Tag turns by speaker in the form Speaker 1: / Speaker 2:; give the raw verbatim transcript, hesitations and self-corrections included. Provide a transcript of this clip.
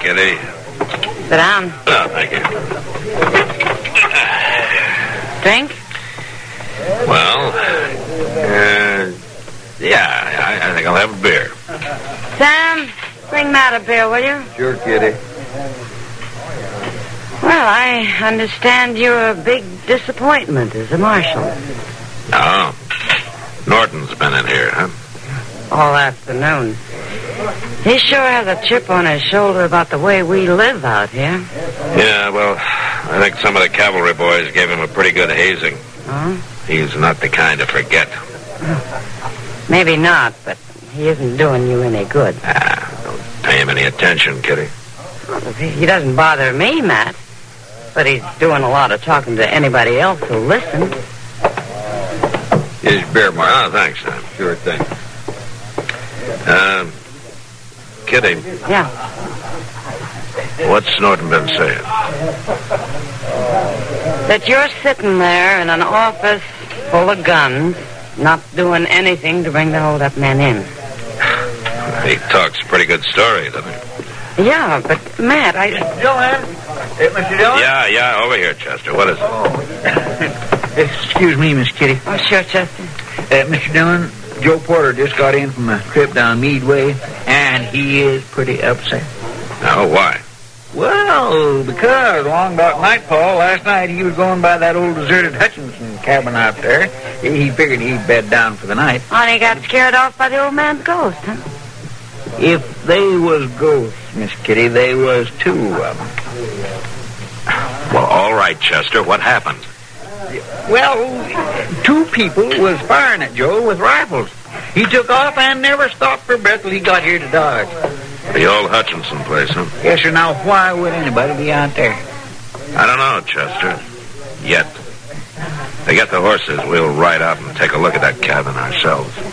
Speaker 1: Kitty.
Speaker 2: Sit down.
Speaker 1: Oh, thank you.
Speaker 2: Drink?
Speaker 1: Well, uh, yeah, I, I think I'll have a beer.
Speaker 2: Sam, bring Matt a beer, will you?
Speaker 3: Sure, Kitty.
Speaker 2: Well, I understand you're a big disappointment as a marshal.
Speaker 1: Oh. Norton's been in here, huh?
Speaker 2: All afternoon. He sure has a chip on his shoulder about the way we live out here.
Speaker 1: Yeah, well, I think some of the cavalry boys gave him a pretty good hazing.
Speaker 2: Huh?
Speaker 1: He's not the kind to forget.
Speaker 2: Maybe not, but he isn't doing you any good.
Speaker 1: Ah, don't pay him any attention, Kitty.
Speaker 2: He doesn't bother me, Matt. But he's doing a lot of talking to anybody else who listens.
Speaker 1: Here's beer, Mark. Oh, thanks, Sam.
Speaker 3: Sure thing.
Speaker 1: Um, Kitty.
Speaker 2: Yeah.
Speaker 1: What's Norton been saying?
Speaker 2: That you're sitting there in an office full of guns, not doing anything to bring the hold-up men in.
Speaker 1: He talks a pretty good story, doesn't he?
Speaker 2: Yeah, but, Matt, I...
Speaker 4: Dillon? Hey, Mister Dillon?
Speaker 1: Yeah, yeah, over here, Chester. What is it?
Speaker 4: Oh. Excuse me, Miss Kitty.
Speaker 2: Oh, sure, Chester.
Speaker 4: Uh, Mister Dillon, Joe Porter just got in from a trip down Meadway, and he is pretty upset.
Speaker 1: Oh, why?
Speaker 4: Well, because along about nightfall last night he was going by that old deserted Hutchinson cabin out there. He figured he'd bed down for the night.
Speaker 2: Oh, and he got scared off by the old man's ghost, huh?
Speaker 4: If they was ghosts, Miss Kitty, they was two of them.
Speaker 1: Well, all right, Chester. What happened?
Speaker 4: Well, two people was firing at Joe with rifles. He took off and never stopped for breath till he got here to Dodge.
Speaker 1: The old Hutchinson place, huh?
Speaker 4: Yes, sir. Now, why would anybody be out there?
Speaker 1: I don't know, Chester. Yet. They get the horses. We'll ride out and take a look at that cabin ourselves.